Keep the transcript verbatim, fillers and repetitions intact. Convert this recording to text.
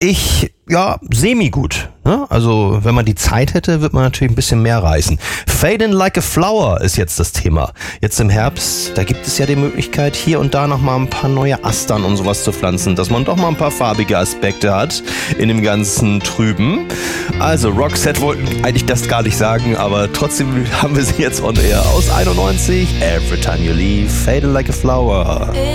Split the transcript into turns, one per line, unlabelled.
Ich, ja, semi-gut. Ne? Also, wenn man die Zeit hätte, wird man natürlich ein bisschen mehr reißen. Fading Like a Flower ist jetzt das Thema. Jetzt im Herbst, da gibt es ja die Möglichkeit, hier und da nochmal ein paar neue Astern und sowas zu pflanzen, dass man doch mal ein paar farbige Aspekte hat in dem ganzen Trüben. Also, Roxette wollten eigentlich das gar nicht sagen, aber trotzdem haben wir sie jetzt on air aus einundneunzig. Every time you leave, fading like a flower.